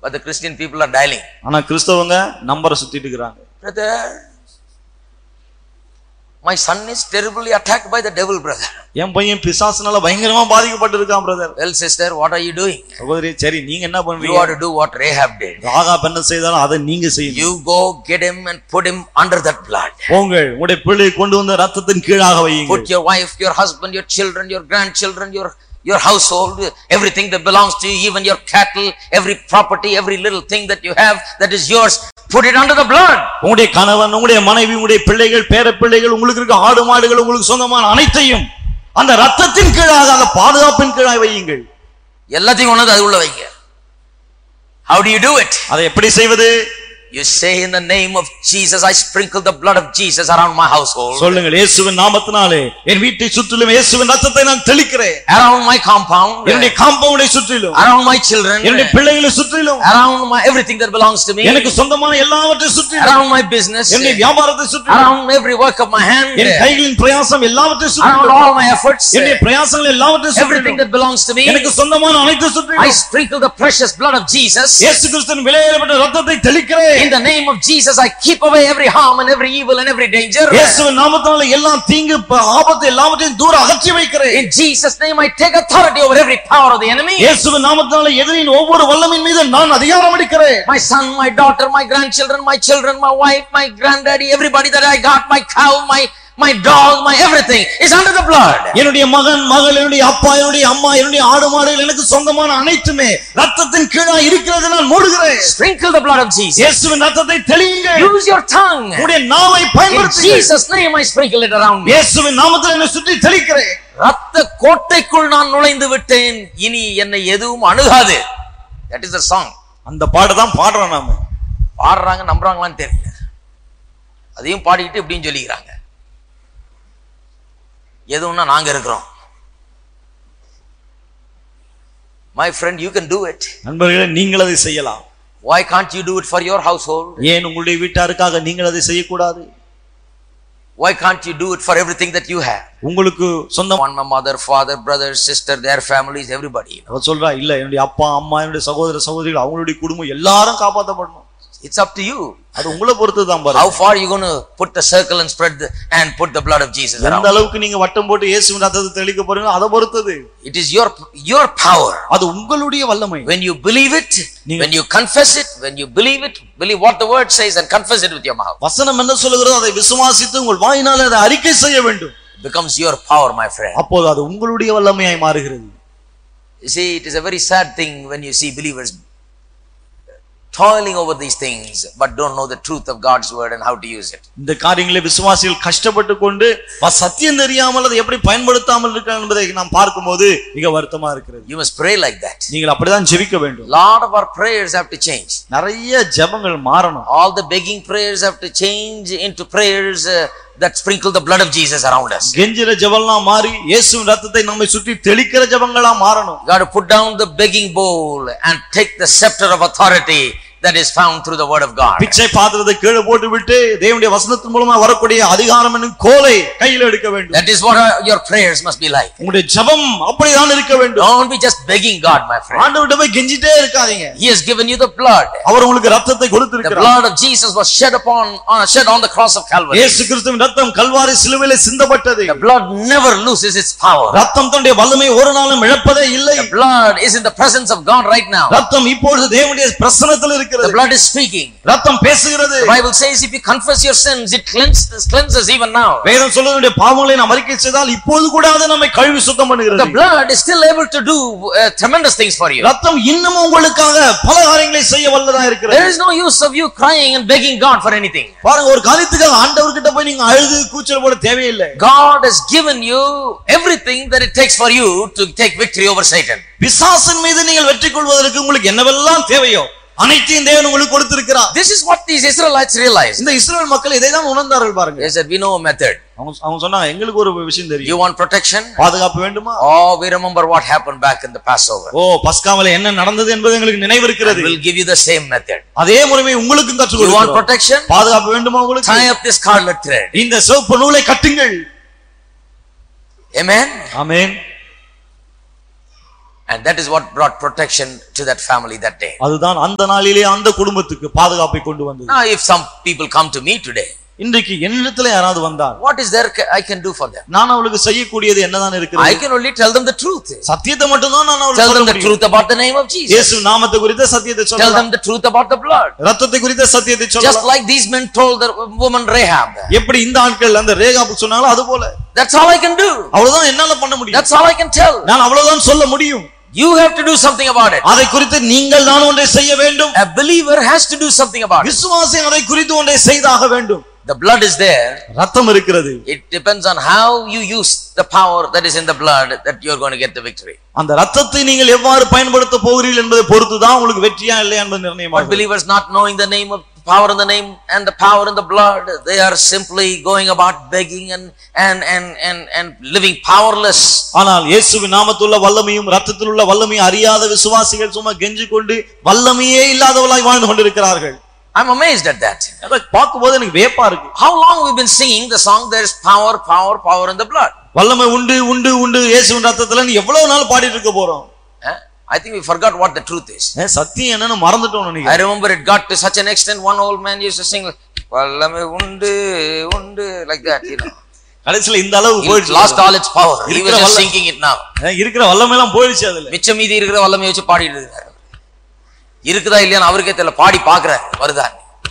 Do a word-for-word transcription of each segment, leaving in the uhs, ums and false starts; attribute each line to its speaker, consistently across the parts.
Speaker 1: But the Christian people are dialing.
Speaker 2: ஆனா கிறிஸ்தவங்க நம்பரை சுத்திட்டு இருக்காங்க.
Speaker 1: Brother, my son is terribly attacked by the devil, brother.
Speaker 2: என் பையன் பிசாசுனால பயங்கரமா பாதிக்கப்பட்டு இருக்கான் brother.
Speaker 1: Well sister, what are you doing?
Speaker 2: சகோதரி, சரி நீங்க என்ன பண்றீங்க?
Speaker 1: You ought to do what Rahab did.
Speaker 2: Rahab என்ன செய்தாலும் அதை நீங்க செய்யுங்க.
Speaker 1: You go get him and put him under that blood.
Speaker 2: போங்கள், உங்களுடைய பிள்ளையை கொண்டு வந்து ரத்தத்தின் கீழாக வையுங்க.
Speaker 1: Put your wife, your husband, your children, your grandchildren, your your household, everything that belongs to you, even your cattle, every property, every little thing that you have that is yours, put it under the blood.
Speaker 2: உங்களுடைய கணவன், உங்களுடைய மனைவி, உங்களுடைய பிள்ளைகள், பேரப்பிள்ளைகள், உங்களுக்கு இருக்க ஆடு மாடுகள், உங்களுக்கு சொந்தமான அனைத்தையும் அந்த ரத்தத்தின் கீழாக, அந்த பாதுகாப்பின் கீழாக வையுங்கள்.
Speaker 1: எல்லாத்தையும் கொண்டு அது உள்ள வைங்க. How do you do it?
Speaker 2: அதை எப்படி செய்வது?
Speaker 1: You say, in the name of Jesus, I sprinkle the blood of Jesus around my household.
Speaker 2: சொல்லுங்கள், இயேசுவின் நாமத்தினாலே என் வீட்டை சுற்றிலும் இயேசுவின் ரத்தத்தை நான் தெளிக்கிறேன்.
Speaker 1: Around my compound,
Speaker 2: என்னுடைய காம்பவுண்டை சுற்றிலும்,
Speaker 1: around my children,
Speaker 2: என்னுடைய பிள்ளைகளை சுற்றிலும்,
Speaker 1: around my everything that belongs to me,
Speaker 2: எனக்கு சொந்தமான எல்லாவற்றை சுற்றிலும்,
Speaker 1: around my business,
Speaker 2: என்னுடைய வியாபாரத்தை சுற்றிலும்,
Speaker 1: around every work of my hand,
Speaker 2: என் கைகளின் பிரயாசம் எல்லாவற்றை
Speaker 1: around
Speaker 2: சுற்றிலும்,
Speaker 1: all my efforts,
Speaker 2: என்னுடைய பிரயாசங்கள் எல்லாவற்றை
Speaker 1: everything
Speaker 2: சுற்றிலும்,
Speaker 1: that belongs to me,
Speaker 2: எனக்கு சொந்தமான அனைத்து
Speaker 1: I
Speaker 2: சுற்றிலும்
Speaker 1: sprinkle the precious blood of Jesus.
Speaker 2: இயேசு கிறிஸ்துவின் விலையேறப்பட்ட ரத்தத்தை தெளிக்கிறேன்.
Speaker 1: In the name of Jesus, I keep away every harm and every evil and every danger.
Speaker 2: இயேசுவின் நாமத்தினாலே எல்லா தீங்கு ஆபத்து எல்லாவற்றையும் தூர அகற்றி வைக்கிறேன்.
Speaker 1: In Jesus' name, I take authority over every power of the enemy.
Speaker 2: இயேசுவின் நாமத்தினாலே எதிரின் ஒவ்வொரு வல்லமையின் மீது நான் அதிகாரம் அளிக்கிறேன்.
Speaker 1: My son, my daughter, my grandchildren, my children, my wife, my granddaddy, everybody that I got, my cow, my my dog, my everything is under the blood.
Speaker 2: என்னுடைய மகன், மகள், என்னுடைய அப்பா, என்னுடைய அம்மா, என்னுடைய ஆடு மாடுகள், எனக்கு சொந்தமான அனைத்துமே ரத்தத்தின் கீழாக இருக்கிறது. நான் மூடுகிறேன்.
Speaker 1: Sprinkle the blood of Jesus.
Speaker 2: இயேசுவின் ரத்தத்தை தெளியுங்கள்.
Speaker 1: Use your tongue.
Speaker 2: உங்களுடைய நாவை
Speaker 1: In
Speaker 2: பயன்படுத்துங்கள்.
Speaker 1: Jesus' name, I sprinkle it around me.
Speaker 2: இயேசுவின் நாமத்தில் என்னை சுற்றி தெளிக்கிறேன்.
Speaker 1: ரத்த கோட்டைக்குள் நான் நுழைந்து விட்டேன், இனி என்னை எதுவும் அணுகாது. That is the song.
Speaker 2: அந்த பாட்டு தான் பாடுறோம் நாம.
Speaker 1: பாடுறாங்க, நம்புறாங்களான்னு தெரியல. அதையும் பாடிக்கிட்டு இப்படின்னு சொல்லிக்கிறாங்க. எதுவும்னா நாங்க இருக்கிறோம். My friend, you can do it.
Speaker 2: நண்பர்களே, நீங்கள் அதை செய்யலாம்.
Speaker 1: Why can't you do it for your household?
Speaker 2: ஏன் உங்களுடைய வீட்டாருக்காக நீங்கள் அதை செய்யக்கூடாது?
Speaker 1: Why can't you do it for everything that you have?
Speaker 2: உங்களுக்கு சொந்தம்
Speaker 1: One, my mother, father, brother, sister, their families, everybody.
Speaker 2: அவ சொல்றா, இல்ல என்னுடைய அப்பா, அம்மா, என்னுடைய சகோதர சகோதரிகள், அவங்களுடைய குடும்பம் எல்லாரும் காப்பாற்றப்படணும்.
Speaker 1: It's up to you.
Speaker 2: அது உங்களை பொறுத்து தான் பாருங்க.
Speaker 1: How far you going to put the circle and spread the, and put the blood of Jesus around?
Speaker 2: எந்த அளவுக்கு நீங்க வட்டம் போட்டு இயேசுவின் ரத்தத்தை தெளிக்க போறீங்க, அதை பொறுத்தது.
Speaker 1: It is your your power.
Speaker 2: அது உங்களுடைய வல்லமை.
Speaker 1: When you believe it, when you confess it, when you believe it, believe what the word says and confess it with your mouth.
Speaker 2: வசனம் என்ன சொல்லுகிறதோ அதை விசுவாசித்து உங்கள் வாயினாலே அதை அறிக்கை செய்ய வேண்டும்.
Speaker 1: It becomes your power, my friend.
Speaker 2: அப்போது அது உங்களுடைய வல்லமையாய் மாறுகிறது.
Speaker 1: You see, it is a very sad thing when you see believers toiling over these things but don't know the truth of God's word and how to use it.
Speaker 2: இந்த காரியங்களை விசுவாசிகள் கஷ்டப்பட்டு கொண்டு சத்தியம் தெரியாமல் அதை எப்படி பயன்படுத்தாமல் இருக்காங்க என்பதை நாம் பார்க்கும்போது மிக வருத்தமா இருக்கிறது.
Speaker 1: You must pray like that.
Speaker 2: நீங்கள் அப்படிதான் ஜெபிக்க வேண்டும்.
Speaker 1: Lot of our prayers have to change.
Speaker 2: நிறைய ஜெபங்கள் மாறணும்.
Speaker 1: All the begging prayers have to change into prayers uh, that sprinkle the blood of Jesus around us.
Speaker 2: கெஞ்சிற ஜெபம்லாம் மாறி இயேசுவின் ரத்தத்தை நம்மை சுற்றி தெளிக்கிற ஜெபங்களா மாறணும்.
Speaker 1: You got to put down the begging bowl and take the scepter of authority that is found through the word of God.
Speaker 2: பிச்சை பாத்திரத்தை கீழே போட்டு விட்டு தேவனுடைய வசனத்தின் மூலமா வரக்கூடிய அதிகாரம் என்னும் கோலை கையில் எடுக்க வேண்டும்.
Speaker 1: That is what uh, your prayers must be like.
Speaker 2: உங்களுடைய ஜெபம் அப்படிதான் இருக்க வேண்டும்.
Speaker 1: Don't be just begging God, my friend.
Speaker 2: ஆண்டவர்ட்ட போய் கெஞ்சிட்டே இருக்காதீங்க.
Speaker 1: He has given you the blood.
Speaker 2: அவர் உங்களுக்கு ரத்தத்தை கொடுத்திருக்கிறார்.
Speaker 1: The blood of Jesus was shed upon uh, shed on the cross of Calvary.
Speaker 2: இயேசு கிறிஸ்துவின் ரத்தம் கல்வாரி சிலுவையிலே சிந்தப்பட்டது.
Speaker 1: The blood never loses its power.
Speaker 2: ரத்தம் தன்னுடைய வல்லமை ஒரு நாளும் இழப்பதே இல்லை.
Speaker 1: The blood is in the presence of God right now.
Speaker 2: ரத்தம் இப்பொழுது தேவனுடைய பிரசன்னத்தில் இருக்கிறது.
Speaker 1: The blood is speaking.
Speaker 2: ரத்தம் பேசுகிறது.
Speaker 1: The Bible says if you confess your sins, it cleanses cleanses even now.
Speaker 2: வேதம் சொல்லுகிறது பாவங்களை நாம் அறிக்கை செய்தால் இப்போது கூட அது நம்மை கழுவி சுத்தம் பண்ணுகிறது.
Speaker 1: The blood is still able to do uh, tremendous things for you.
Speaker 2: ரத்தம் இன்னும் உங்களுக்காக பல காரியங்களை செய்ய வல்லதா இருக்கிறது.
Speaker 1: There is no use of you crying and begging God for anything.
Speaker 2: பாருங்க, ஒரு காரியத்துக்காக ஆண்டவர்கிட்ட போய் நீங்க அழுது கூச்சல் போட தேவையில்லை.
Speaker 1: God has given you everything that it takes for you to take victory over Satan.
Speaker 2: பிசாசின் மீது நீங்கள் வெற்றி கொள்வதற்கு உங்களுக்கு என்னவெல்லாம் தேவையோ அனைத்தையும் தேவன் உங்களுக்கு கொடுத்திருக்கிறார்.
Speaker 1: This is what these Israelites realized.
Speaker 2: இந்த இஸ்ரவேல் மக்கள் இதை தான் உணர்ந்தார்கள் பாருங்க.
Speaker 1: They said, we know a method.
Speaker 2: அவங்க அவங்க சொன்னாங்க, எங்களுக்கு ஒரு விஷயம் தெரியும்.
Speaker 1: You want protection?
Speaker 2: பாதுகாப்பு வேண்டுமா?
Speaker 1: Oh, we remember what happened back in the Passover.
Speaker 2: ஓ, பஸ்காவிலே என்ன நடந்தது என்பது எங்களுக்கு நினைவு இருக்கிறது.
Speaker 1: We'll give you the same method.
Speaker 2: அதே முறையை உங்களுக்கும் கற்றுக் கொடுக்கிறோம்.
Speaker 1: You want protection?
Speaker 2: பாதுகாப்பு வேண்டுமா உங்களுக்கு?
Speaker 1: Tie up this scarlet thread.
Speaker 2: இந்த சிவப்பு நூலை கட்டுங்கள்.
Speaker 1: Amen.
Speaker 2: Amen.
Speaker 1: And that is what brought protection to that family that day.
Speaker 2: அதுதான் அந்த நாளிலே அந்த குடும்பத்துக்கு பாதுகாப்பை கொண்டு வந்தது.
Speaker 1: Now if some people come to me today,
Speaker 2: இன்றைக்கு என்னிடத்துல யாராவது வந்தால்,
Speaker 1: what is there I can do for them?
Speaker 2: நான் அவங்களுக்கு செய்யக்கூடியது என்னதான் இருக்கிறது?
Speaker 1: I can only tell them the truth.
Speaker 2: சத்தியத்தை மட்டும் தான் நான் அவங்களுக்கு
Speaker 1: tell
Speaker 2: சொல்ல
Speaker 1: them the truth about the name of Jesus.
Speaker 2: இயேசு நாமத்தை குறித்த சத்தியத்தை சொல்லலாம்.
Speaker 1: tell them the truth about the blood.
Speaker 2: இரத்தத்தை குறித்த சத்தியத்தை சொல்லலாம்.
Speaker 1: just like these men told the woman Rahab.
Speaker 2: எப்படி இந்த ஆட்கள் அந்த ரேகாபு சொன்னாங்களோ அது போல.
Speaker 1: That's all I can do.
Speaker 2: அவ்வளவுதான் என்னால பண்ண முடியும்.
Speaker 1: That's all I can tell.
Speaker 2: நான் அவ்வளவுதான் சொல்ல முடியும்.
Speaker 1: You have to do something about it.
Speaker 2: அதை குறித்து நீங்கள் தான் ஒன்றை செய்ய வேண்டும்.
Speaker 1: A believer has to do something about it.
Speaker 2: விசுவாசி அதை குறித்து ஒன்றை செய்தாக வேண்டும்.
Speaker 1: The blood is there.
Speaker 2: ரத்தம் இருக்கிறது.
Speaker 1: It depends on how you use the power that is in the blood that you are going to get the victory.
Speaker 2: அந்த ரத்தத்தை நீங்கள் எவ்வாறு பயன்படுத்த போகிறீர்கள் என்பதை பொறுத்து தான் உங்களுக்கு வெற்றியா இல்லையா என்பது நிர்ணயமாகும்.
Speaker 1: But believers not knowing the name of power in the name and the power in the blood, they are simply going about begging and and and and and living powerless.
Speaker 2: ஆனால் இயேசுவின் நாமத்துள்ள வல்லமையும் இரத்தத்தில் உள்ள வல்லமையும் அறியாத விசுவாசிகள் சும்மா கெஞ்சி கொண்டு வல்லமையே இல்லாதவளாய் வாழ்ந்து கொண்டிருக்கிறார்கள்.
Speaker 1: I'm amazed at that.
Speaker 2: அத பாக்கும்போது எனக்கு வியப்பா இருக்கு.
Speaker 1: How long we've been singing the song there is power power power in the blood.
Speaker 2: வல்லமை உண்டு உண்டு உண்டு இயேசுவின் இரத்தத்துல நீ எவ்வளவு நாள் பாடிட்டு இருக்க போறோம்?
Speaker 1: I think we forgot what the truth is.
Speaker 2: சத்தியம் என்னன்னு மறந்துட்டோம் நீங்க.
Speaker 1: I remember it got to such an extent one old man used to sing வல்லமை உண்டு உண்டு like that, you know.
Speaker 2: கடைசில இந்த அளவு போயிடுச்சு.
Speaker 1: Lost all its power. He was just singing it now.
Speaker 2: இருக்கிற வல்லமை எல்லாம் போயிடுச்சு அதுல.
Speaker 1: மிச்சம் மீதி இருக்கிற வல்லமையை வச்சு பாடிட்டு இருக்காரு. இருக்குதா இல்லையா அவருக்கே தெரியல, பாடி பாக்குறாரு வருதா.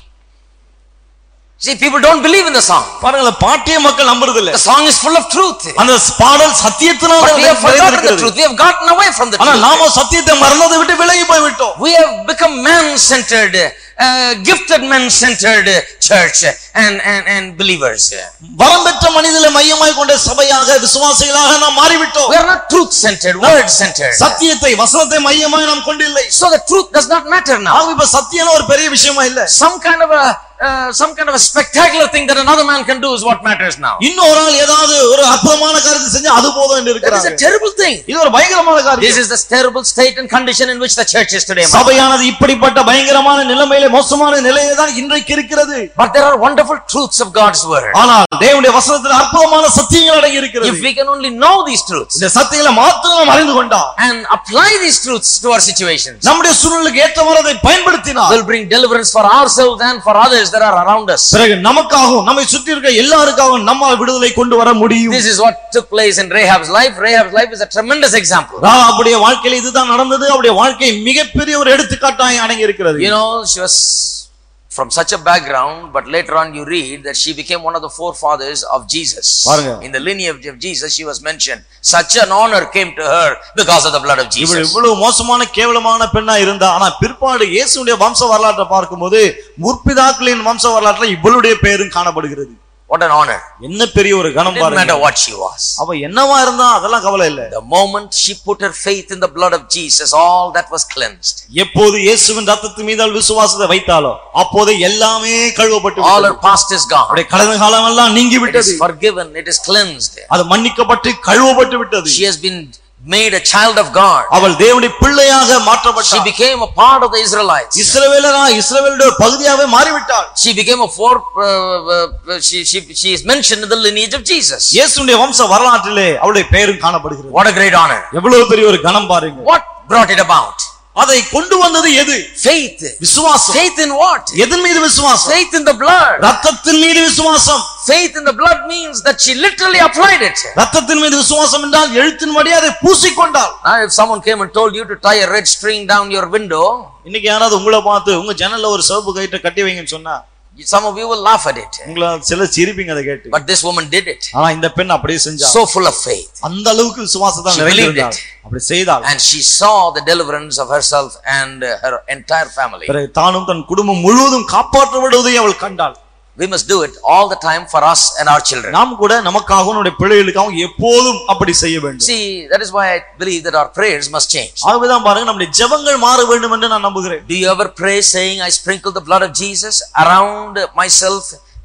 Speaker 1: See, people don't believe in the song.
Speaker 2: பாருங்க பாட்டிய மக்கள் நம்புறது இல்ல.
Speaker 1: The song is full of truth.
Speaker 2: அந்த பாடல் சத்தியத்தினால
Speaker 1: we have forgotten the truth. We have gotten away from the truth.
Speaker 2: ஆனா நாம சத்தியத்தை மறந்ததை விட்டு விலகி போய் விட்டோம்.
Speaker 1: We have become man centered, uh, gifted man centered church and and and believers.
Speaker 2: வரம் பெற்ற மனிதர்களை மையமாய் கொண்ட சபையாக விசுவாசிகளாக நாம் மாறிவிட்டோம்.
Speaker 1: We are not truth centered, word centered.
Speaker 2: சத்தியத்தை வசனத்தை மையமாய் நாம் கொண்டில்லை.
Speaker 1: So the truth does not matter now.
Speaker 2: ஆக இப்ப சத்தியம் ஒரு பெரிய விஷயமா இல்ல.
Speaker 1: Some kind of a Uh, some kind of a spectacular thing that another man can do is what matters now.
Speaker 2: இன்னொரு ஆள் ஏதாவது ஒரு அற்புதமான காரியத்தை செஞ்சா அது போதும் என்று இருக்கிறாங்க.
Speaker 1: That is a terrible thing.
Speaker 2: இது ஒரு பயங்கரமான காரியம்.
Speaker 1: This is the terrible state and condition in which the church is today.
Speaker 2: சபையானது இப்படிப்பட்ட பயங்கரமான நிலைமையிலே மோசமான நிலையிலே தான் இன்றைக்கு இருக்கிறது.
Speaker 1: But there are wonderful truths of God's word.
Speaker 2: ஆனால் தேவனுடைய வசனத்தில் அற்புதமான சத்தியங்கள் அடங்கி இருக்கிறது.
Speaker 1: If we can only know these truths,
Speaker 2: இந்த சத்தியங்களை மாத்திரம் நாம் அறிந்து கொண்டால்
Speaker 1: and apply these truths to our situations,
Speaker 2: நம்முடைய சூழ்நிலைக்கு ஏற்றவாறு அதை பயன்படுத்தினால்
Speaker 1: will bring deliverance for ourselves and for others that are around us.
Speaker 2: பிறகு நமக்காகவும் நம்மை சுற்றி இருக்க எல்லாருக்காகவும் நம்மால் விடுதலை கொண்டு வர முடியும்.
Speaker 1: This is what took place in Rahab's life. Rahab's life is a tremendous example.
Speaker 2: ராகாபுடைய வாழ்க்கையில இதுதான் நடந்தது. அவருடைய வாழ்க்கை மிகப்பெரிய ஒரு எடுத்துக்காட்டாய் அடங்கி இருக்கிறது.
Speaker 1: You know, she was from such a background, but later on you read that she became one of the forefathers of Jesus. In the lineage of Jesus she was mentioned. Such an honor came to her because of the blood of Jesus.
Speaker 2: இவ்வளவு மோசமான கேவலமான பெண்ணா இருந்தா, ஆனா பிற்பாடு இயேசுவுடைய வம்ச வரலாற்றை பார்க்கும்போது முற்பிதாக்களின் வம்ச வரலாற்றில் இவளுடைய பெயரும் காணப்படுகிறது.
Speaker 1: What an honor.
Speaker 2: என்ன பெரிய ஒரு கணம் பாருங்க.
Speaker 1: No matter what she was.
Speaker 2: அவ என்னவா இருந்தா அதெல்லாம் கவலை இல்ல.
Speaker 1: The moment she put her faith in the blood of Jesus, all that was cleansed.
Speaker 2: எப்போது இயேசுவின் இரத்தத்தின் மீது விசுவாசத்தை வைத்தாலோ அப்போது எல்லாமே கழுவப்பட்டு விட்டது.
Speaker 1: All her past is gone.
Speaker 2: அவருடைய கடந்த காலம் எல்லாம் நீங்கி விட்டது.
Speaker 1: It is forgiven, it is cleansed.
Speaker 2: அது மன்னிக்கப்பட்டு கழுவப்பட்டு விட்டது.
Speaker 1: She has been made a child of God.
Speaker 2: அவள் தேவனுடைய பிள்ளையாக மாற்றப்பட்டாள்.
Speaker 1: She became a part of the Israelites.
Speaker 2: இஸ்ரவேலரா இஸ்ரவேலுடைய ஒரு பகுதியாவே மாறிவிட்டாள்.
Speaker 1: She became a four uh, uh, she she she is mentioned in the lineage of Jesus.
Speaker 2: இயேசுவின் வம்ச வரலாற்றிலே அவளுடைய பெயரும் காணப்படுகிறது.
Speaker 1: What a great honor.
Speaker 2: எவ்வளவு பெரிய ஒரு கணம் பாருங்க.
Speaker 1: What brought it about?
Speaker 2: அதை கொண்டு வந்தது எது?
Speaker 1: Faith.
Speaker 2: விசுவாசம்.
Speaker 1: Faith in what?
Speaker 2: எதன் மீது விசுவாசம்?
Speaker 1: Faith in the blood.
Speaker 2: இரத்தத்தின் மீது விசுவாசம்.
Speaker 1: Faith in the blood means that she literally applied it.
Speaker 2: இரத்தத்தின் மீது விசுவாசம் என்றால் எழுத்தின்படி அதை பூசிக்கொண்டாள்.
Speaker 1: Now if someone came and told you to tie a red string down your window,
Speaker 2: இன்னைக்கு யாராவது உங்களை பார்த்து உங்க ஜன்னல்ல ஒரு சிவப்பு கயிறை கட்டி வைங்கன்னு சொன்னா
Speaker 1: some of you will laugh at it.
Speaker 2: உங்கள சில சிரிப்பீங்க அதை கேட்டு.
Speaker 1: But this woman did it.
Speaker 2: ஆனா இந்த பெண் அப்படியே செஞ்சா.
Speaker 1: So full of faith.
Speaker 2: அந்த அளவுக்கு விசுவாசத்தை நிறைந்திருந்தாள். அப்படி செய்தாள்.
Speaker 1: And she saw the deliverance of herself and her entire family.
Speaker 2: பிறகு தானும் தன் குடும்பம் முழுவதும் காப்பாற்றப்படுவதை அவள் கண்டாள்.
Speaker 1: We must do it all the time for us and our children.
Speaker 2: நாம் கூட நமக்காகவும் நம்முடைய பிள்ளைகளுக்காகவும் எப்போதும் அப்படி செய்ய வேண்டும்.
Speaker 1: See, that is why I believe that our prayers must change.
Speaker 2: ஆகவேதான் பாருங்க நம்முடைய ஜெபங்கள் மாற வேண்டும் என்று நான் நம்புகிறேன்.
Speaker 1: Do you ever pray saying I sprinkle the blood of Jesus around myself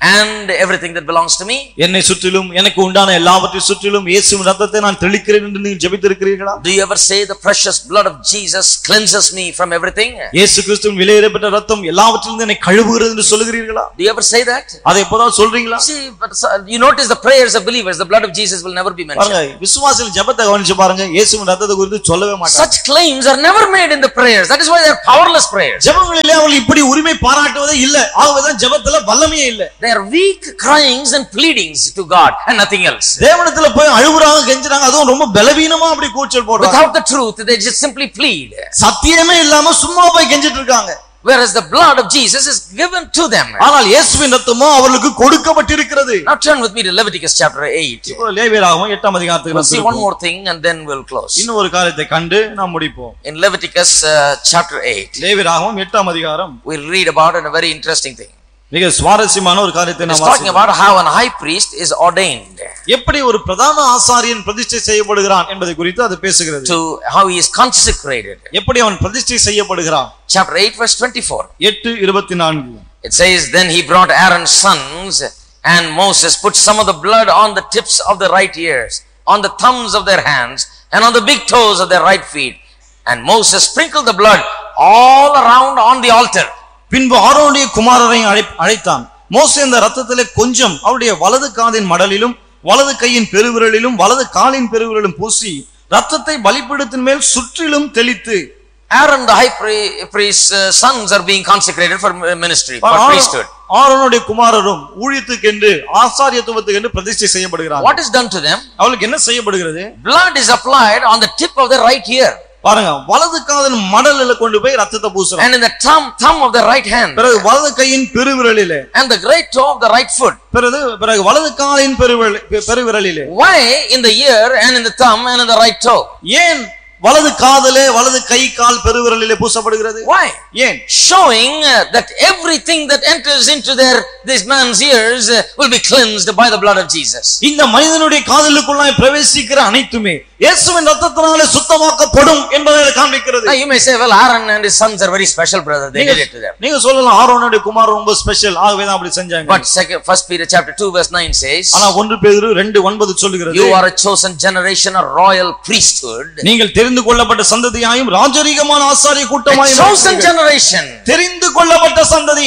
Speaker 1: and everything that belongs to me.
Speaker 2: என்னை சுற்றிலும் எனக்கு உண்டான எல்லாவற்றையும் சுற்றிலும் இயேசுவின் இரத்தத்தை நான் தெளிக்கிறேன் என்று நீங்கள் ஜெபித்திருக்கிறீர்களா?
Speaker 1: Do you ever say the precious blood of Jesus cleanses me from everything?
Speaker 2: இயேசு கிறிஸ்துவின் விலையேறப்பட்ட இரத்தம் எல்லாவற்றிலிருந்து என்னை கழுவுகிறது என்று சொல்லுகிறீர்களா?
Speaker 1: Do you ever say that?
Speaker 2: அதை எப்போதாவது சொல்றீங்களா?
Speaker 1: See, but you notice the prayers of believers, the blood of Jesus will never be mentioned.
Speaker 2: பாருங்க, விசுவாசிகள் ஜெபத்தை கவனிச்சு பாருங்க, இயேசுவின் இரத்தத்தை குறித்து சொல்லவே மாட்டாங்க.
Speaker 1: Such claims are never made in the prayers. That is why they are powerless prayers.
Speaker 2: ஜெபங்களிலே அவர்கள் இப்படி உரிமை பாராட்டுவதே இல்ல. ஆகவேதான் ஜெபத்துல வல்லமையே இல்ல.
Speaker 1: They are weak cryings and pleadings to God and nothing else.
Speaker 2: தேவனிடத்துல போய் அழுகுறாங்க, கெஞ்சுறாங்க, அதுவும் ரொம்ப பலவீனமா அப்படி கூச்சல் போடுறாங்க.
Speaker 1: Without the truth, they just simply plead.
Speaker 2: சத்தியமே இல்லாம சும்மா போய் கெஞ்சிட்டு இருக்காங்க.
Speaker 1: Whereas the blood of Jesus is given to them.
Speaker 2: ஆனால் இயேசுவின் இரத்தமோ அவர்களுக்கு கொடுக்கப்பட்டிருக்கிறது.
Speaker 1: Now turn with me to Leviticus chapter eight.
Speaker 2: இப்போ லேவியராகமம் எட்டாம் அதிகாரத்துக்கு
Speaker 1: We'll see one more thing and then we'll close.
Speaker 2: இன்னும் ஒரு காரியத்தை கண்டு நாம் முடிப்போம்.
Speaker 1: In Leviticus uh, chapter eight,
Speaker 2: லேவியராகமம் எட்டாம் அதிகாரம்,
Speaker 1: we'll read about a very interesting thing.
Speaker 2: மிக சுவாரஸ்யமான ஒரு காரியத்தை நாம்
Speaker 1: வாசிப்போம். It's talking about how a high priest is ordained.
Speaker 2: எப்படி ஒரு பிரதான ஆசாரியன் பிரதிஷ்டை செய்யப்படுகிறான் என்பதை குறித்து அது பேசுகிறது.
Speaker 1: To how he is consecrated.
Speaker 2: எப்படி அவன் பிரதிஷ்டை செய்யப்படுகிறான்?
Speaker 1: Chapter eight verse twenty-four.
Speaker 2: எட்டு இருபத்தி நான்கு.
Speaker 1: It says, then he brought Aaron's sons and Moses put some of the blood on the tips of the right ears, on the thumbs of their hands and on the big toes of their right feet, and Moses sprinkled the blood all around on the altar.
Speaker 2: பின்பு ஆரோனுடைய குமாரரை அழைத்தான். மோசே அந்த இரத்தத்திலே கொஞ்சம் அவருடைய வலது காதின் மடலிலும் வலது கையின் பெருவிரலிலும் வலது காலின் பெருவிரலிலும் பூசி இரத்தத்தை பலிபீடத்தின் மேல் சுற்றிலும் தெளித்து.
Speaker 1: Aaron the high priest's uh, sons are being consecrated for ministry, for priesthood.
Speaker 2: ஆரோனுடைய குமாரரும் ஊழியத்துக்கென்று ஆசாரியத்துவத்துக்கென்று பிரதிஷ்டை செய்யப்படுகிறார்கள்.
Speaker 1: What is done to them?
Speaker 2: அவங்களுக்கு என்ன செய்யப்படுகிறது?
Speaker 1: Blood is applied on the tip of the right ear.
Speaker 2: பாருங்க, வலது காதின் மடலில கொண்டு போய் இரத்தத்தை பூசுறாங்க.
Speaker 1: And in the thumb thumb of the right hand.
Speaker 2: பிறகு வலது கையின் பெருவிரலிலே.
Speaker 1: And the great toe of the right foot.
Speaker 2: பிறகு பிறகு வலது காலின் பெருவிரலிலே.
Speaker 1: Why in the ear and in the thumb and in the right toe?
Speaker 2: ஏன் வலது காதிலே வலது கை கால் பெருவிரலிலே பூசப்படுகிறது?
Speaker 1: Why?
Speaker 2: ஏன்?
Speaker 1: Showing that everything that enters into their this man's ears will be cleansed by the blood of Jesus.
Speaker 2: இந்த மனிதனுடைய காதுகளுக்குள்ளாய் பிரவேசிக்கிற அனைத்துமே இயேசுவின் இரத்தத்தினாலே சுத்தமாக்கப்படும் என்பதை காண்பிக்கிறது.
Speaker 1: Now you may say, well, Aaron and his sons are very special, brother. They did it to them.
Speaker 2: நீங்க சொல்லலாம் ஆரோனுடைய குமாரர் ரொம்ப ஸ்பெஷல், ஆகவே தான் அப்படி செஞ்சாங்க.
Speaker 1: But second first Peter chapter two verse nine says,
Speaker 2: ஆனா ஒன்று பேதுரு இரண்டு ஒன்பது சொல்லுகிறது,
Speaker 1: you are a chosen generation, a royal priesthood.
Speaker 2: நீங்கள் தெரிந்து கொள்ளப்பட்ட சந்ததியாயும் ராஜரீகமான ஆசாரிய கூட்டமாயும்.
Speaker 1: chosen generation.
Speaker 2: தெரிந்து கொள்ளப்பட்ட சந்ததி.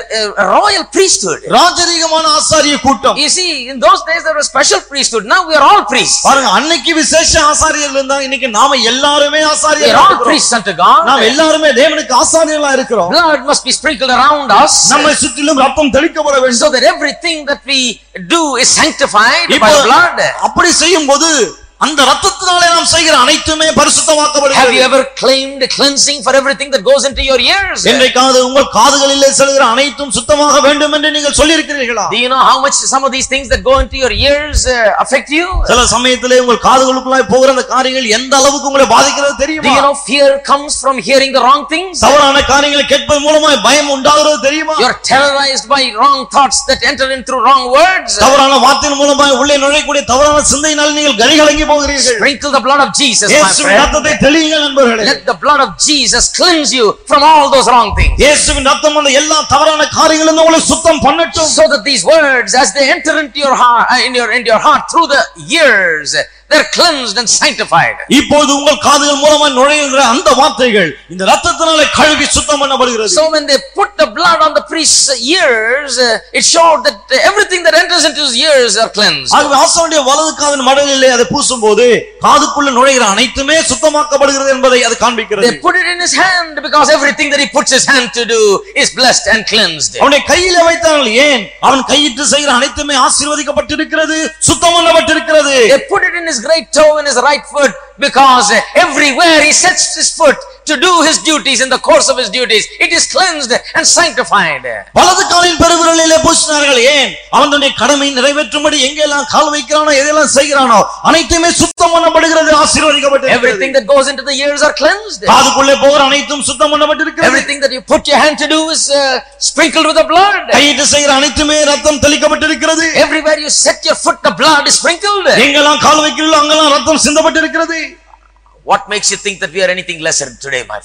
Speaker 1: A royal priesthood.
Speaker 2: ராஜரீகமான ஆசாரிய கூட்டம்.
Speaker 1: You see, in those days there was special priesthood. Now we are all priests.
Speaker 2: பாருங்க, அன்னைக்கு விசேஷ ஆசாரியர்கள் இருந்தாங்க, இன்னைக்கு நாம எல்லாரும் ஆசாரியர்கள்.
Speaker 1: We are all priests unto God.
Speaker 2: நாம் எல்லாரும் தேவனுக்கு ஆசாரியர்களா இருக்கிறோம்.
Speaker 1: Blood must be sprinkled around us.
Speaker 2: நம்மை சுற்றிலும் இரத்தம் தெளிக்கப்பட வேண்டும்.
Speaker 1: So that everything that we do is sanctified by blood.
Speaker 2: அப்படி செய்யும்போது அந்த இரத்தத்தினாலே நாம் செய்கிற அனைத்துமே பரிசுத்தமாக்கப்படுகிறது.
Speaker 1: Have you ever claimed cleansing for everything that goes into your ears?
Speaker 2: என்றைக்காவது உங்கள் காதுகளிலே செல்கிற அனைத்தும் சுத்தமாக வேண்டும் என்று நீங்கள் சொல்லி இருக்கிறீர்களா?
Speaker 1: Do you know how much some of these things that go into your ears uh, affect you?
Speaker 2: சில சமயத்திலே உங்கள் காதுகளுக்குள்ளாய் போகிற அந்த காரியங்கள் எந்த அளவுக்கு உங்களை பாதிக்கிறது தெரியுமா?
Speaker 1: Do you know fear comes from hearing the wrong things?
Speaker 2: தவறான காரியங்களை கேட்பதன் மூலமாய் பயம் உண்டாகிறது தெரியுமா?
Speaker 1: You are terrorized by wrong thoughts that enter in through wrong words.
Speaker 2: தவறான வார்த்தையின் மூலமாய் உள்ளே நுழையக்கூடிய தவறான சிந்தையினால் நீங்கள் கலிகலங்கி போகிறீர்கள்.
Speaker 1: Sprinkle the blood of Jesus, my
Speaker 2: இயேசுவின் இரத்தத்தை தெளியுங்கள் நண்பர்களே.
Speaker 1: Let the blood of Jesus cleanse you from all those wrong things.
Speaker 2: இயேசுவின் இரத்தம் அந்த எல்லா தவறான காரியங்களிலிருந்து உங்களை சுத்தம் பண்ணட்டும்.
Speaker 1: So that these words as they enter into your heart in your into your heart through the ears, they're cleansed and sanctified.
Speaker 2: இப்போது உங்கள் காதுகள் மூலமாக நுழைகிற அந்த வார்த்தைகள் இந்த இரத்தத்தினாலே கழுவி சுத்தம் பண்ணப்படுகிறது.
Speaker 1: So when they put the blood on the priest's ears, it showed that everything that enters into his ears are cleansed.
Speaker 2: ஆகவே ஆசாரியனுடைய வலது காதின் மடலிலே அதை பூசும்போது காதுக்குள்ள நுழைகிற அனைத்துமே சுத்தமாக்கப்படுகிறது என்பதை அது காண்பிக்கிறது.
Speaker 1: They put it in his hand because everything that he puts his hand to do is blessed and cleansed.
Speaker 2: அவனை கையிலே வைத்தார்கள், ஏன்? அவன் கையிட்டு செய்கிற அனைத்துமே ஆசீர்வதிக்கப்பட்டிருக்கிறது, சுத்தம் பண்ணப்பட்டிருக்கிறது.
Speaker 1: They put it in his great toe in his right foot because everywhere he sets his foot to do his duties in the course of his duties, it is cleansed and sanctified.
Speaker 2: வலது காலின் பெருவிரலிலே பூசினார்கள், ஏன்? அவன் தன்னுடைய கடமை நிறைவேற்றும்படி எங்கெல்லாம் கால் வைக்கிறானோ எதெல்லாம் செய்கிறானோ அனைத்துமே சுத்தம் பண்ணப்படுகிறது, ஆசீர்வதிக்கப்பட்டிருக்கிறது.
Speaker 1: Everything that goes into the ears are cleansed.
Speaker 2: காதுக்குள்ளே போகிற அனைத்தும் சுத்தம் பண்ணப்பட்டிருக்கிறது.
Speaker 1: Everything that you put your hand to do is uh, sprinkled with the blood.
Speaker 2: கையிட்டு செய்கிற அனைத்துமே இரத்தம் தெளிக்கப்பட்டிருக்கிறது.
Speaker 1: Everywhere you set your foot, the blood is sprinkled.
Speaker 2: எங்கெல்லாம் கால் வைக்கிறீர்களோ அங்கெல்லாம் இரத்தம் சிந்தப்பட்டிருக்கிறது.
Speaker 1: What makes you think that we are anything lesser today, my friend?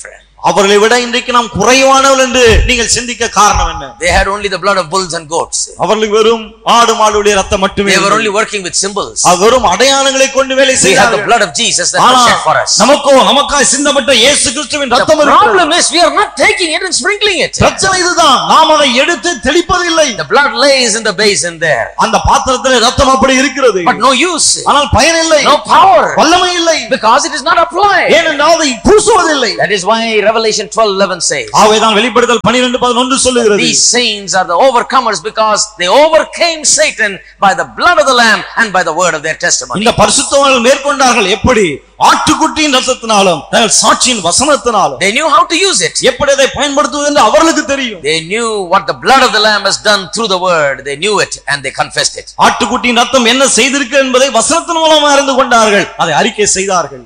Speaker 2: அவர்களை விட இன்றைக்கு நாம் குறைவானவர்கள் என்று நீங்கள் சிந்திக்க காரணம் என்ன?
Speaker 1: They had only the blood of bulls and goats.
Speaker 2: அவர்களுக்கு வெறும் ஆடு மாடுடைய ரத்தம் மட்டுமே.
Speaker 1: They were only working with symbols.
Speaker 2: அவரும் அடையாளங்களை கொண்டு வேலை செய்தார்கள்.
Speaker 1: We have the blood of Jesus that was shed for us.
Speaker 2: நமக்கோ நமக்காய் சிந்தப்பட்ட இயேசு கிறிஸ்துவின் ரத்தம்
Speaker 1: இருக்கிறது. The problem is we are not taking it and sprinkling it.
Speaker 2: பிரச்சனை இதுதான், நாம் அதை எடுத்து தெளிப்பதில்லை.
Speaker 1: The blood lays in the basin there.
Speaker 2: அந்த பாத்திரத்திலே ரத்தம் அப்படி இருக்கிறது.
Speaker 1: But no use.
Speaker 2: ஆனால் பயன் இல்லை.
Speaker 1: No power.
Speaker 2: வல்லமை இல்லை.
Speaker 1: Because it is not applied.
Speaker 2: ஏனென்றால் அதை பூசுவதில்லை.
Speaker 1: That is why Revelation twelve eleven says.
Speaker 2: ஆவேதான் வெளிப்படுத்தல் பன்னிரண்டு பதினொன்று சொல்லுகிறது.
Speaker 1: These saints are the overcomers because they overcame Satan by the blood of the lamb and by the word of their testimony.
Speaker 2: இந்த பரிசுத்தவான்கள் மேற்கொண்டார்கள் எப்படி? ஆட்டுக்குட்டியின் இரத்தத்தினாலும் தங்கள் சாட்சியின் வசனத்தினாலும்.
Speaker 1: They knew how to use it.
Speaker 2: எப்படி அதை பயன்படுத்துவது என்று அவர்களுக்கு தெரியும்.
Speaker 1: They knew what the blood of the lamb has done through the word. They knew it and they confessed it.
Speaker 2: ஆட்டுக்குட்டியின் இரத்தம் என்ன செய்திருக்கு என்பதை வசனத்தின் மூலமாக அறிந்து கொண்டார்கள், அதை அறிக்கை செய்தார்கள்.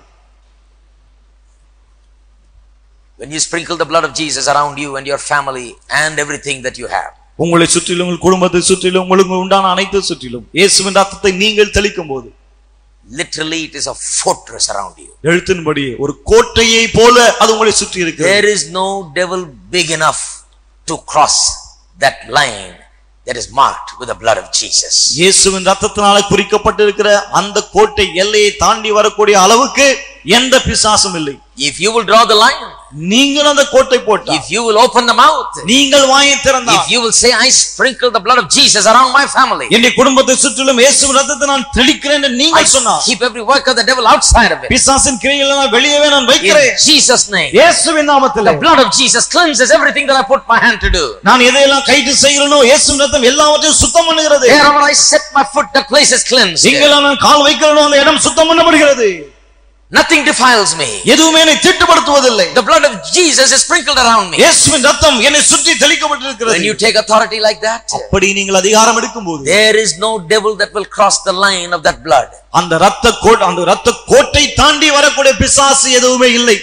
Speaker 1: When you sprinkle the blood of Jesus around you and your family and everything that you have,
Speaker 2: உங்களை சுற்றிலும் உங்கள் குடும்பத்தை சுற்றிலும் உங்களுக்கு உண்டான அனைத்து சுற்றிலும் இயேசுவின் இரத்தத்தை நீங்கள் தெளிக்கும்போது
Speaker 1: literally it is a fortress around you.
Speaker 2: எழுத்தின்படி ஒரு கோட்டையை போல அது உங்களை சுற்றி இருக்கிறது.
Speaker 1: There is no devil big enough to cross that line that is marked with the blood of Jesus.
Speaker 2: இயேசுவின் இரத்தத்தினால குறிக்கப்பட்டிருக்கிற அந்த கோட்டை எல்லையை தாண்டி வரக்கூடிய அளவுக்கு எந்த பிசாசும் இல்லை.
Speaker 1: If you will draw the line,
Speaker 2: நீங்கள் அந்த கோட்டை போட்டால்,
Speaker 1: if you will open the mouth,
Speaker 2: நீங்கள் வாயை திறந்தால்,
Speaker 1: if you will say I sprinkle the blood of Jesus around my family,
Speaker 2: என்னுடைய குடும்பத்தை சுற்றிலும் இயேசுவின் இரத்தத்தை நான் தெளிக்கிறேன் என்று நீங்கள் சொன்னால்,
Speaker 1: keep every work of the devil outside of it.
Speaker 2: பிசாசின் கிரியைகளை நான் வெளியவே நான் வைக்கிறேன்.
Speaker 1: In Jesus name.
Speaker 2: இயேசுவின் நாமத்திலே.
Speaker 1: The blood of Jesus cleanses everything that I put my hand to do.
Speaker 2: நான் எதையெல்லாம் கைட்டு செய்கிறேனோ இயேசுவின் இரத்தம் எல்லாவற்றையும் சுத்தம் பண்ணுகிறது.
Speaker 1: Wherever I set my foot, that place is cleansed.
Speaker 2: எங்கெல்லாம் நான் கால் வைக்கிறேனோ அந்த இடம் சுத்தம் பண்ணப்படுகிறது.
Speaker 1: Nothing defiles me.
Speaker 2: எதுவுமே என்னை தீட்டுப்படுத்துவதில்லை.
Speaker 1: The blood of Jesus is sprinkled around me.
Speaker 2: இயேசுவின் இரத்தம் என்னை சுற்றி தெளிக்கப்பட்டிருக்கிறது.
Speaker 1: When you take authority like that,
Speaker 2: அப்படி நீங்கள் அதிகாரம் எடுக்கும்போது,
Speaker 1: there is no devil that will cross the line of that blood.
Speaker 2: அந்த இரத்த கோட்டை அந்த இரத்த கோட்டை தாண்டி வரக்கூடிய பிசாசு எதுவுமே இல்லை.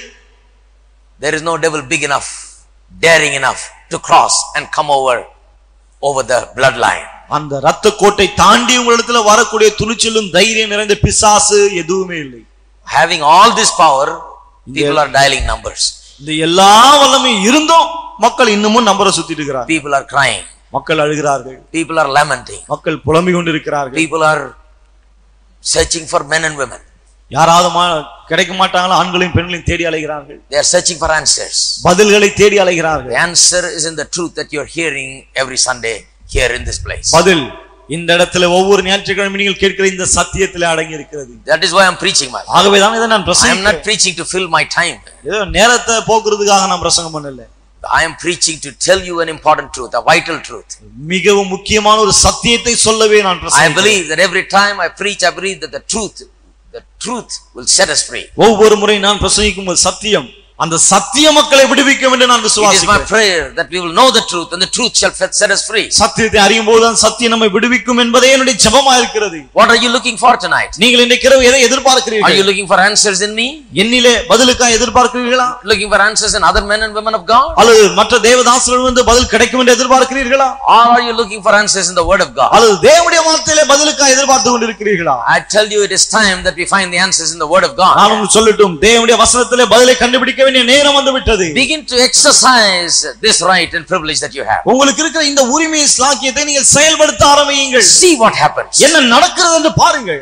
Speaker 1: There is no devil big enough, daring enough to cross and come over over the bloodline.
Speaker 2: அந்த இரத்த கோட்டை தாண்டி உங்களிடத்தில் வரக்கூடிய துணிச்சலும் தைரியம் நிறைந்த பிசாசு எதுவுமே இல்லை.
Speaker 1: Having all this power, people are dialing numbers.
Speaker 2: இந்த எல்லா வல்லமையும் இருந்தும் மக்கள் இன்னமும் நம்பரை சுத்திட்டு இருக்கிறார்கள்.
Speaker 1: People are crying.
Speaker 2: மக்கள் அழுகிறார்கள்.
Speaker 1: People are lamenting.
Speaker 2: மக்கள் புலம்பிக் கொண்டிருக்கிறார்கள்.
Speaker 1: People are searching for men and women.
Speaker 2: யாராவது கிடைக்க மாட்டாங்களா? ஆண்களையும் பெண்களையும் தேடி அலைகிறார்கள்.
Speaker 1: They are searching for answers.
Speaker 2: பதில்களை தேடி அலைகிறார்கள்.
Speaker 1: The answer is in the truth that you are hearing every Sunday here in this place.
Speaker 2: பதில் இந்த இடத்துல ஒவ்வொரு ஞாயிற்றுக்கிழமை நீங்கள் கேட்கிற இந்த சத்தியத்திலே அடங்கி இருக்கிறது.
Speaker 1: That is why I am preaching my.
Speaker 2: ஆகவே தான் இதை நான் பிரசங்கிக்கிறேன்.
Speaker 1: I am not preaching to fill my time.
Speaker 2: ஏதோ நேரத்தை போக்குறதுக்காக நான் பிரசங்கம் பண்ணல.
Speaker 1: I am preaching to tell you an important truth, a vital truth.
Speaker 2: மிகவும் முக்கியமான ஒரு சத்தியத்தை சொல்லவே நான் பிரசங்கிக்கிறேன்.
Speaker 1: I believe that every time I preach, I believe that the truth, the truth will set us free.
Speaker 2: ஒவ்வொரு முறை நான் பிரசங்கிக்கும் போது சத்தியம் அந்த சத்திய மக்களை விடுவிக்கும் என்று நான் விசுவாசிக்கிறேன்.
Speaker 1: It is my prayer that we will know the truth and the truth shall set us free.
Speaker 2: சத்தியத்தை அறியும் போது தான் சத்தியம் நம்மை விடுவிக்கும் என்பதே என்னுடைய ஜெபமா இருக்கிறது.
Speaker 1: What are you looking for tonight?
Speaker 2: நீங்கள் இன்றைக்கு இரவு எதை எதிர்பார்க்கிறீர்கள்?
Speaker 1: Are you looking for answers in me?
Speaker 2: என்னிலே பதிலுக்காக எதிர்பார்க்கிறீர்களா?
Speaker 1: Looking for answers in other men and women of God?
Speaker 2: அல்லது மற்ற தேவதாசர்கள் வந்து பதில் கிடைக்கும் என்று எதிர்பார்க்கிறீர்களா?
Speaker 1: Or are you looking for answers in the word of God?
Speaker 2: அல்லது தேவனுடைய வார்த்தையிலே பதிலுக்காக எதிர்பார்த்து கொண்டிருக்கிறீர்களா?
Speaker 1: I tell you it is time that we find the answers in the word of God.
Speaker 2: நான் உங்களுக்கு சொல்லட்டும், தேவனுடைய வசனத்திலே பதிலை கண்டுபிடிக்க வேண்டிய நேரம் வந்து விட்டது.
Speaker 1: Begin to exercise this right and privilege that you have.
Speaker 2: உங்களுக்கு இருக்கிற இந்த உரிமையை ஸ்லாக்கியத்தை நீங்கள் செயல்படுத்த ஆரம்பியுங்கள்.
Speaker 1: See what happens.
Speaker 2: என்ன நடக்கிறது என்று பாருங்கள்.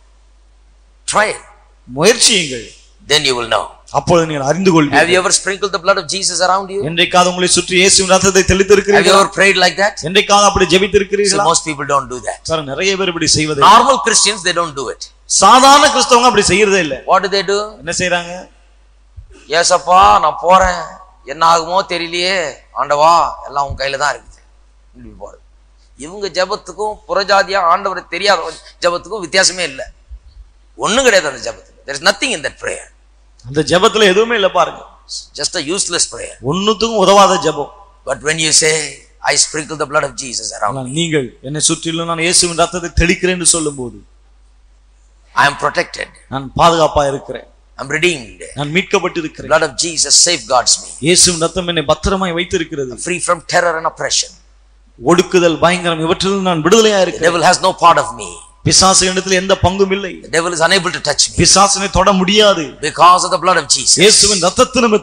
Speaker 1: Try it.
Speaker 2: முயற்சியுங்கள்.
Speaker 1: Then you will know.
Speaker 2: அப்பொழுது நீங்கள் அறிந்து கொள்வீர்கள்.
Speaker 1: Have you ever sprinkled the blood of Jesus around you?
Speaker 2: என்றைக்காவது உங்களை சுற்றி இயேசுவின் இரத்தத்தை தெளித்திருக்கிறீர்களா?
Speaker 1: Have you ever prayed like that?
Speaker 2: என்றைக்காவது அப்படி ஜெபித்திருக்கிறீர்களா?
Speaker 1: So most people don't do that.
Speaker 2: Sir நிறைய பேர் இப்படி செய்வதில்லை.
Speaker 1: Normal Christians they don't do it.
Speaker 2: சாதாரண கிறிஸ்தவங்க அப்படி செய்யறதே இல்ல.
Speaker 1: What do they do?
Speaker 2: என்ன செய்றாங்க?
Speaker 1: ஏசப்பா நான் போறேன், என்ன ஆகுமோ தெரியலையே, ஆண்டவா எல்லாம் உன் கையில தான் இருக்குது. இப்படி போறது. இவங்க ஜெபத்துக்கும் புறஜாதியா ஆண்டவரை தெரியாத ஜெபத்துக்கும் வித்தியாசமே இல்லை. ஒண்ணும் கிடையாது அந்த ஜெபத்துல. There is nothing in that prayer.
Speaker 2: அந்த ஜெபத்துல எதுவுமே இல்ல பாருங்க.
Speaker 1: Just a useless prayer.
Speaker 2: ஒண்ணுத்துக்கும் உதவாத ஜெபம்.
Speaker 1: But when you say I sprinkle the blood of Jesus around me,
Speaker 2: நீங்கள் என்னை சுற்றிலும் நான் இயேசுவின் இரத்தத்தை தெளிக்கிறேன் என்று சொல்லும்போது
Speaker 1: I am protected.
Speaker 2: நான் பாதுகாப்பா இருக்கிறேன்.
Speaker 1: I am redeemed.
Speaker 2: நான் மீட்கப்பட்டிருக்கிறேன்.
Speaker 1: Blood of Jesus safeguards me.
Speaker 2: இயேசுவின் இரத்தம் என்னை பத்திரமாய் வைத்திருக்கிறது.
Speaker 1: Free from terror and oppression.
Speaker 2: ஒடுக்குதல் பயங்கரம் இவற்றிலிருந்து நான் விடுதலையா இருக்கிறேன்.
Speaker 1: The devil has no part of me.
Speaker 2: பிசாசு இடத்தில் எந்த பங்கும் இல்லை.
Speaker 1: The devil is unable to touch me.
Speaker 2: பிசாசுனை தொட முடியாது.
Speaker 1: Because of the blood of Jesus.
Speaker 2: இயேசுவின் இரத்தத்தின் நிமித்தம்.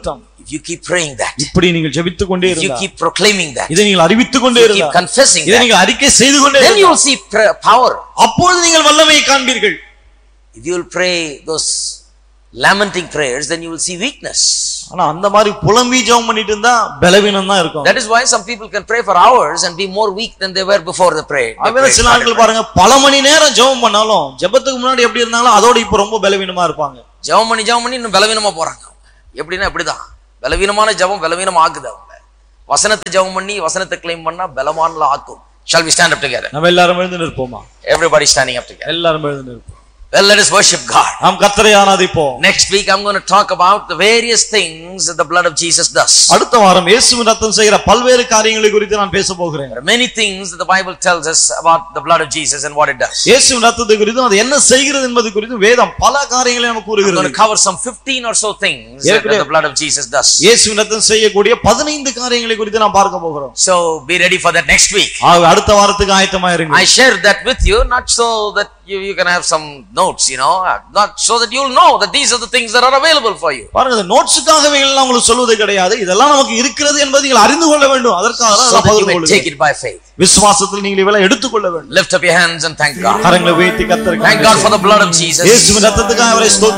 Speaker 1: If you keep praying that,
Speaker 2: இப்படி நீங்கள் ஜெபித்துக் கொண்டே
Speaker 1: if you
Speaker 2: இருந்தால்,
Speaker 1: keep proclaiming that,
Speaker 2: இதை நீங்கள் அறிவித்துக் கொண்டே
Speaker 1: you keep
Speaker 2: இருந்தால்,
Speaker 1: confessing
Speaker 2: இதை
Speaker 1: that,
Speaker 2: நீங்கள் அறிக்கை செய்து கொண்டே
Speaker 1: then you
Speaker 2: இருந்தால்,
Speaker 1: will see pra- power.
Speaker 2: அப்பொழுது நீங்கள் வல்லமையை காண்பீர்கள்.
Speaker 1: If you will pray those lamenting prayers, then you will see weakness.
Speaker 2: ஆனா அந்த மாதிரி புலம்பி ஜெபம் பண்ணிட்டு இருந்தா பலவீனம் தான் இருக்கும்.
Speaker 1: That is why some people can pray for hours and be more weak than they were before the prayer.
Speaker 2: அவரே சில ஆட்கள் பாருங்க பல மணி நேரம் ஜெபம் பண்ணாலும் ஜெபத்துக்கு முன்னாடி எப்படி இருந்தாலும் அதோட இப்ப ரொம்ப பலவீனமா இருப்பாங்க.
Speaker 1: ஜெபம் பண்ணி ஜெபம் பண்ணி இன்னும் பலவீனமா போறாங்க. எப்படின்னா இப்படிதான் பலவீனமான ஜெபம் பலவீனமா ஆக்குது அவங்க. வசனத்தை ஜெபம் பண்ணி வசனத்தை க்ளைம் பண்ணா பலவான்ல ஆக்கும். Shall we stand up together?
Speaker 2: நம்ம எல்லாரும் எழுந்து நிற்போமா?
Speaker 1: Everybody standing up together.
Speaker 2: எல்லாரும் எழுந்து நிற்போம்.
Speaker 1: Well, let us worship God.
Speaker 2: நாம் கர்த்தரை ஆராதிப்போம்.
Speaker 1: Next week I'm going to talk about the various things that the blood of Jesus does.
Speaker 2: அடுத்த வாரம் இயேசுவின் இரத்தம் செய்கிற பல்வேறு காரியங்களை குறித்து நான் பேச போகிறேன்.
Speaker 1: There are many things that the Bible tells us about the blood of Jesus and what it does.
Speaker 2: இயேசுவின் இரத்தத்தை குறித்து அது என்ன செய்கிறது என்பது குறித்து வேதம் பல காரியங்களை நமக்கு கூறுகிறது.
Speaker 1: I'm going to cover some fifteen or so things that the blood of Jesus does.
Speaker 2: இயேசுவின் இரத்தம் செய்யக்கூடிய பதினைந்து காரியங்களை குறித்து நாம் பார்க்க போகிறோம்.
Speaker 1: So be ready for that next week.
Speaker 2: அடுத்த வாரத்துக்கு ஆயத்தமா இருங்க.
Speaker 1: I shared that with you not so that you you can have some notes, you know, not so that you'll know that these are the things that are available for you.
Speaker 2: பாருங்க இந்த நோட்ஸ்க்காகவே எல்லாம் உங்களுக்கு சொல்வது கிடையாது. இதெல்லாம் நமக்கு இருக்கிறது என்பதை நீங்கள் அறிந்து கொள்ள வேண்டும். அதற்காக தான்
Speaker 1: so that you may take it by faith.
Speaker 2: விசுவாசத்தில் நீங்கள் இவைகளை எடுத்துக்கொள்ள வேண்டும்.
Speaker 1: Lift up your hands and thank God.
Speaker 2: கரங்களை உயர்த்தி கர்த்தருக்கு
Speaker 1: thank God for the blood of Jesus.
Speaker 2: இயேசுவின் இரத்தத்துக்காக அவரை